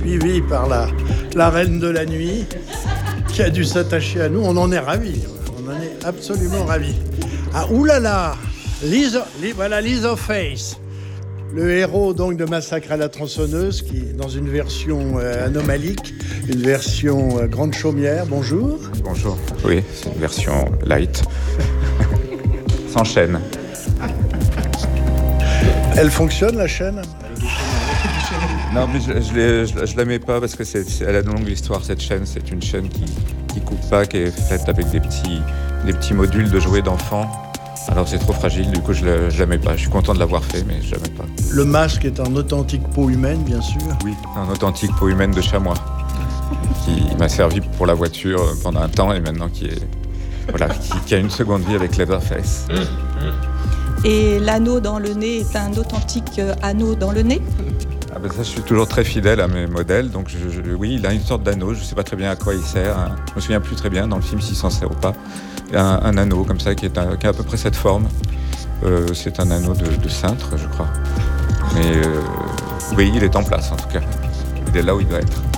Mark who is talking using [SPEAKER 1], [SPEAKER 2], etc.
[SPEAKER 1] suivi par la reine de la nuit, qui a dû s'attacher à nous. On en est ravis. On en est absolument ravis. Ah, oulala, voilà Leatherface, le héros donc de Massacre à la tronçonneuse, qui dans une version anomalique, une version grande chaumière. Bonjour.
[SPEAKER 2] Bonjour. Oui, c'est une version light, sans chaîne.
[SPEAKER 1] Elle fonctionne, la chaîne?
[SPEAKER 2] Non, mais je la mets pas parce que elle a une longue histoire, cette chaîne. C'est une chaîne qui coupe pas, qui est faite avec des petits modules de jouets d'enfants. Alors c'est trop fragile, du coup je la mets pas. Je suis content de l'avoir fait, mais je la mets pas.
[SPEAKER 1] Le masque est en authentique peau humaine, bien sûr.
[SPEAKER 2] Oui, en authentique peau humaine de chamois, qui m'a servi pour la voiture pendant un temps et maintenant qui a une seconde vie avec Leatherface.
[SPEAKER 3] Et l'anneau dans le nez est un authentique anneau dans le nez?
[SPEAKER 2] Ah ben ça, je suis toujours très fidèle à mes modèles, donc oui, il a une sorte d'anneau, je ne sais pas très bien à quoi il sert, hein. Je me souviens plus très bien dans le film s'il s'en sert ou pas. Il y a un anneau comme ça qui a à peu près cette forme, c'est un anneau de cintre, je crois. Mais oui, il est en place en tout cas, il est là où il doit être.